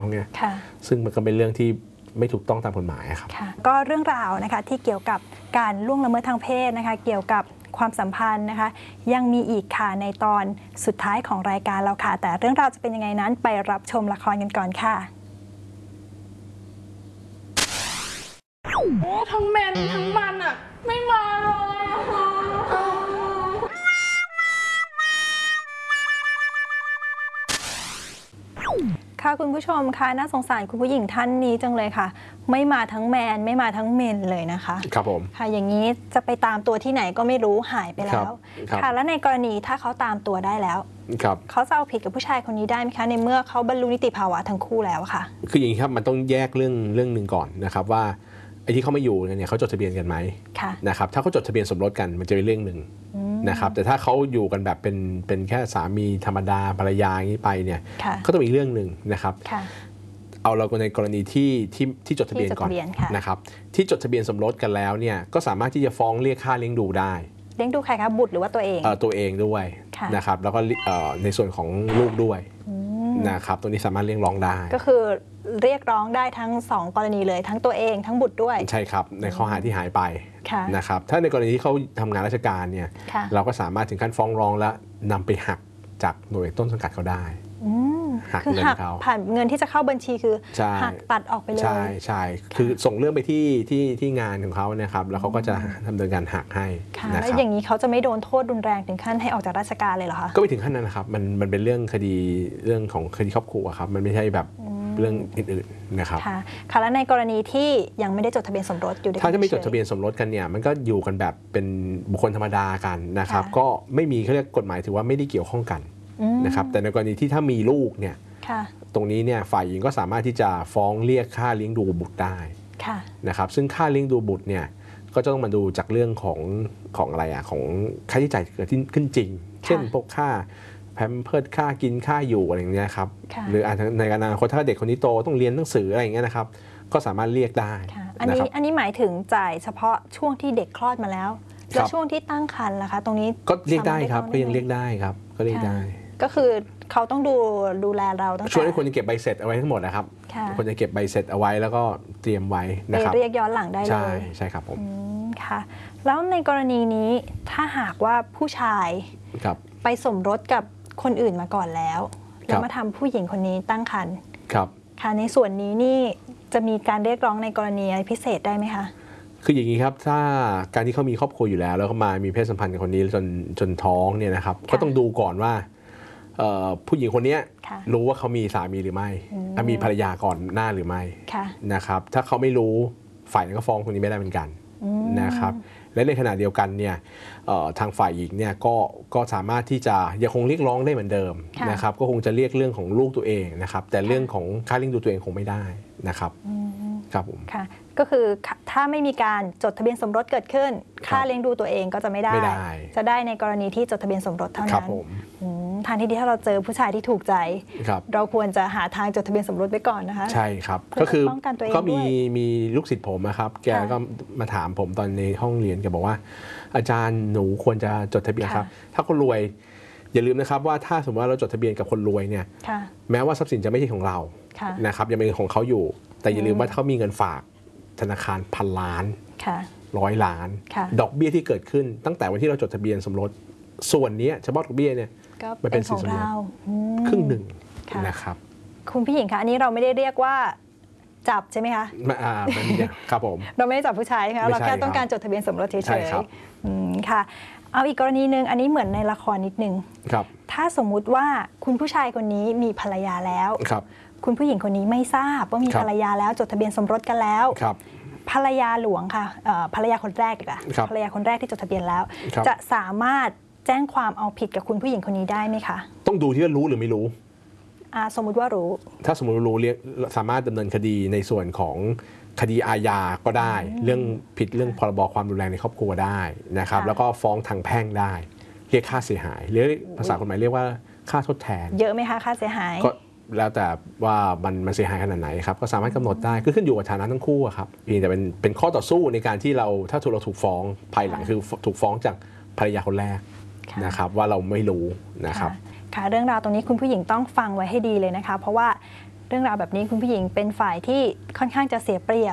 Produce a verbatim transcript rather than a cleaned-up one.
เนี่ยซึ่งมันก็เป็นเรื่องที่ไม่ถูกต้องตามกฎหมายครับก็เรื่องราวนะคะที่เกี่ยวกับการล่วงละเมิดทางเพศนะคะเกี่ยวกับความสัมพันธ์นะคะยังมีอีกค่ะในตอนสุดท้ายของรายการเราค่ะแต่เรื่องราวจะเป็นยังไงนั้นไปรับชมละครกันก่อนค่ะโอ้ทั้งแมนทั้งมันอ่ะไม่มาเลยค่ะคุณผู้ชมค่ะน่าสงสารคุณผู้หญิงท่านนี้จังเลยค่ะไม่มาทั้งแมนไม่มาทั้งเมนเลยนะคะครับผมค่ะอย่างนี้จะไปตามตัวที่ไหนก็ไม่รู้หายไปแล้วค่ะแล้วในกรณีถ้าเขาตามตัวได้แล้วเขาจะเอาผิดกับผู้ชายคนนี้ได้ไหมคะในเมื่อเขาบรรลุนิติภาวะทั้งคู่แล้วค่ะคืออย่างนี้ครับมันต้องแยกเรื่องเรื่องหนึ่งก่อนนะครับว่าไอ้ที่เขาไม่อยู่เนี่ยเขาจดทะเบียนกันไหมนะครับถ้าเขาจดทะเบียนสมรสกันมันจะเป็นเรื่องหนึ่งนะครับแต่ถ้าเขาอยู่กันแบบเป็นเป็นแค่สามีธรรมดาภรรยาอย่างนี้ไปเนี่ยก็ต้องมีเรื่องหนึ่งนะครับเอาเราในกรณีที่ที่ที่จดทะเบียนก่อนนะครับที่จดทะเบียนสมรสกันแล้วเนี่ยก็สามารถที่จะฟ้องเรียกค่าเลี้ยงดูได้เลี้ยงดูใครคะบุตรหรือว่าตัวเองเออตัวเองด้วยนะครับแล้วก็ในส่วนของลูกด้วยนะครับตัวนี้สามารถเรียกร้องได้ก็คือเรียกร้องได้ทั้งสองกรณีเลยทั้งตัวเองทั้งบุตรด้วยใช่ครับในข้อหาที่หายไปนะครับถ้าในกรณีที่เขาทำงานราชการเนี่ยเราก็สามารถถึงขั้นฟ้องร้องและนำไปหักจากหน่วยต้นสังกัดเขาได้หักเงินเขาผ่านเงินที่จะเข้าบัญชีคือหักตัดออกไปเลยใช่ใช่คือส่งเรื่องไปที่ที่ที่งานของเขาเนี่ยครับแล้วเขาก็จะดำเนินการหักให้แล้วอย่างนี้เขาจะไม่โดนโทษรุนแรงถึงขั้นให้ออกจากราชการเลยเหรอคะก็ไม่ถึงขั้นนั้นนะครับมันมันเป็นเรื่องคดีเรื่องของคดีครอบครัวครับมันไม่ใช่แบบเรื่องอื่นๆนะครับค่ะแล้วในกรณีที่ยังไม่ได้จดทะเบียนสมรสอยู่ถ้าจะไม่จดทะเบียนสมรสกันเนี่ยมันก็อยู่กันแบบเป็นบุคคลธรรมดากันนะครับก็ไม่มีเขาเรียกกฎหมายถือว่าไม่ได้เกี่ยวข้องกันนะครับแต่ในกรณีที่ถ้ามีลูกเนี่ยตรงนี้เนี่ยฝ่ายหญิงก็สามารถที่จะฟ้องเรียกค่าเลี้ยงดูบุตรได้นะครับซึ่งค่าเลี้ยงดูบุตรเนี่ยก็จะต้องมาดูจากเรื่องของของอะไรอ่ะของค่าใช้จ่ายเกิดขึ้นจริงเช่นพวกค่าแพมเพิร์สค่ากินค่าอยู่อะไรอย่างเงี้ยครับหรือในอนาคตถ้าเด็กคนนี้โตต้องเรียนหนังสืออะไรอย่างเงี้ยนะครับก็สามารถเรียกได้อันนี้อันนี้หมายถึงจ่ายเฉพาะช่วงที่เด็กคลอดมาแล้วแล้วช่วงที่ตั้งครรภ์ล่ะคะตรงนี้ก็เรียกได้ครับก็ยังเรียกได้ครับก็เรียกได้ก็คือเขาต้องดูดูแลเราตั้งแต่ช่วงนี้ควรจะเก็บใบเสร็จเอาไว้ทั้งหมดนะครับควรจะเก็บใบเสร็จเอาไว้แล้วก็เตรียมไว้นะครับเรียกย้อนหลังได้เลยใช่ใช่ครับผมค่ะแล้วในกรณีนี้ถ้าหากว่าผู้ชายไปสมรสกับคนอื่นมาก่อนแล้วแล้วมาทำผู้หญิงคนนี้ตั้งครรภ์ค่ะในส่วนนี้นี่จะมีการเรียกร้องในกรณีอะไรพิเศษได้ไหมคะคืออย่างนี้ครับถ้าการที่เขามีครอบครัวอยู่แล้วแล้วก็มามีเพศสัมพันธ์กับคนนี้จนจนท้องเนี่ยนะครับก็ต้องดูก่อนว่าผู้หญิงคนนี้รู้ว่าเขามีสามีหรือไม่มีภรรยาก่อนหน้าหรือไม่นะครับถ้าเขาไม่รู้ฝ่ายนั้นก็ฟ้องคนนี้ไม่ได้เหมือนกันนะครับและในขณะเดียวกันเนี่ยทางฝ่ายหญิงเนี่ยก็ก็สามารถที่จะยังคงเรียกร้องได้เหมือนเดิมนะครับก็คงจะเรียกเรื่องของลูกตัวเองนะครับแต่เรื่องของค่าเลี้ยงดูตัวเองคงไม่ได้นะครับครับผมค่ะก็คือถ้าไม่มีการจดทะเบียนสมรสเกิดขึ้นค่าเลี้ยงดูตัวเองก็จะไม่ได้จะได้ในกรณีที่จดทะเบียนสมรสเท่านั้นทางที่ดีถ้าเราเจอผู้ชายที่ถูกใจเราควรจะหาทางจดทะเบียนสมรสไว้ก่อนนะคะใช่ครับก็คือก็มีมีลูกศิษย์ผมนะครับแกก็มาถามผมตอนในห้องเรียนแกบอกว่าอาจารย์หนูควรจะจดทะเบียนครับถ้าคนรวยอย่าลืมนะครับว่าถ้าสมมติว่าเราจดทะเบียนกับคนรวยเนี่ยแม้ว่าทรัพย์สินจะไม่ใช่ของเรานะครับยังเป็นของเขาอยู่แต่อย่าลืมว่าเขามีเงินฝากธนาคารพันล้านร้อยล้านดอกเบี้ยที่เกิดขึ้นตั้งแต่วันที่เราจดทะเบียนสมรสส่วนนี้เฉพาะดอกเบี้ยเนี่ยมันเป็นสินสมรสครึ่งหนึ่งนะครับคุณพี่หญิงคะอันนี้เราไม่ได้เรียกว่าจับใช่ไหมคะอ่าครับผมเราไม่ได้จับผู้ชายค่ะเราแค่ต้องการจดทะเบียนสมรสเฉยๆค่ะเอาอีกกรณีหนึ่งอันนี้เหมือนในละครนิดนึงถ้าสมมุติว่าคุณผู้ชายคนนี้มีภรรยาแล้วคุณผู้หญิงคนนี้ไม่ทราบว่ามีภรรยาแล้วจดทะเบียนสมรสกันแล้วภรรยาหลวงค่ะภรรยาคนแรกดีกว่าภรรยาคนแรกที่จดทะเบียนแล้วจะสามารถแจ้งความเอาผิดกับคุณผู้หญิงคนนี้ได้ไหมคะต้องดูที่ว่ารู้หรือไม่รู้สมมุติว่ารู้ถ้าสมมติรู้เรียกสามารถดำเนินคดีในส่วนของคดีอาญาก็ได้เรื่องผิดเรื่องพรบความรุนแรงในครอบครัวได้นะครับแล้วก็ฟ้องทางแพ่งได้เรียกค่าเสียหายเรียกภาษากฎหมายเรียกว่าค่าทดแทนเยอะไหมคะค่าเสียหายก็แล้วแต่ว่ามันมันเสียหายขนาดไหนครับก็สามารถกำหนดได้ก็ขึ้นอยู่กับฐานะทั้งคู่ครับเพียงแต่เป็นเป็นข้อต่อสู้ในการที่เราถ้าถูกเราถูกฟ้องภายหลังคือถูกฟ้องจากภรรยาคนแรกนะครับว่าเราไม่รู้นะครับค่ะเรื่องราวตรงนี้คุณผู้หญิงต้องฟังไว้ให้ดีเลยนะคะเพราะว่าเรื่องราวแบบนี้คุณผู้หญิงเป็นฝ่ายที่ค่อนข้างจะเสียเปรียบ